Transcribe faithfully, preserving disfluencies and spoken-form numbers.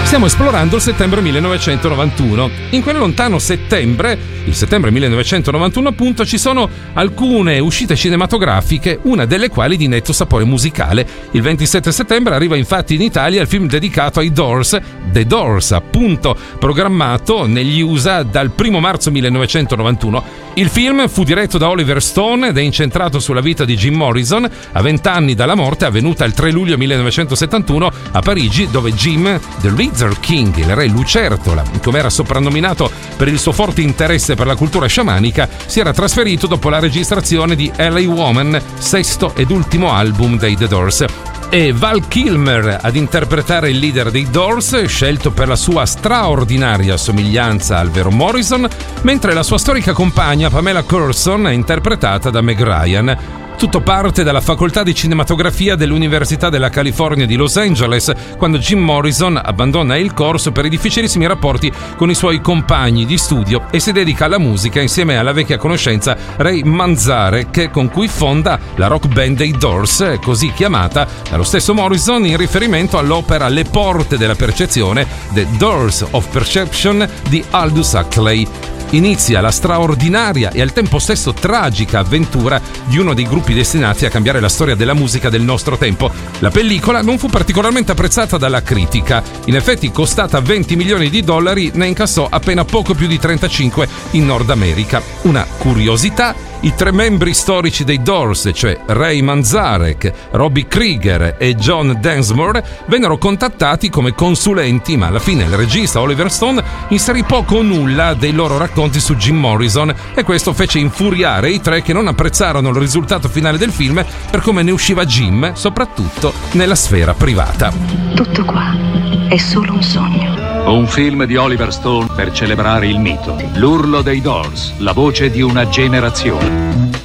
Stiamo esplorando il settembre millenovecentonovantuno. In quel lontano settembre, il settembre millenovecentonovantuno appunto, ci sono alcune uscite cinematografiche, una delle quali di netto sapore musicale. Il ventisette settembre arriva infatti in Italia il film dedicato ai Doors, The Doors, appunto, programmato negli U S A dal primo marzo millenovecentonovantuno. Il film fu diretto da Oliver Stone ed è incentrato sulla vita di Jim Morrison a vent'anni dalla morte avvenuta il tre luglio millenovecentosettantuno a Parigi, dove Jim, The Lizard King, il re lucertola, come era soprannominato per il suo forte interesse per la cultura sciamanica, si era trasferito dopo la registrazione di L A Woman, sesto ed ultimo album dei The Doors. E Val Kilmer ad interpretare il leader dei Doors, scelto per la sua straordinaria somiglianza al vero Morrison, mentre la sua storica compagna Pamela Curson è interpretata da Meg Ryan. Tutto parte dalla facoltà di cinematografia dell'Università della California di Los Angeles, quando Jim Morrison abbandona il corso per i difficilissimi rapporti con i suoi compagni di studio e si dedica alla musica insieme alla vecchia conoscenza Ray Manzarek, con cui fonda la rock band dei Doors, così chiamata dallo stesso Morrison in riferimento all'opera Le porte della percezione, The Doors of Perception di Aldous Huxley. Inizia la straordinaria e al tempo stesso tragica avventura di uno dei gruppi destinati a cambiare la storia della musica del nostro tempo. La pellicola non fu particolarmente apprezzata dalla critica. In effetti, costata venti milioni di dollari, ne incassò appena poco più di trentacinque in Nord America. Una curiosità: i tre membri storici dei Doors, cioè Ray Manzarek, Robbie Krieger e John Densmore, vennero contattati come consulenti, ma alla fine il regista Oliver Stone inserì poco o nulla dei loro racconti su Jim Morrison, e questo fece infuriare i tre, che non apprezzarono il risultato finale del film per come ne usciva Jim, soprattutto nella sfera privata. Tutto qua è solo un sogno. Un film di Oliver Stone per celebrare il mito. L'urlo dei Doors, la voce di una generazione.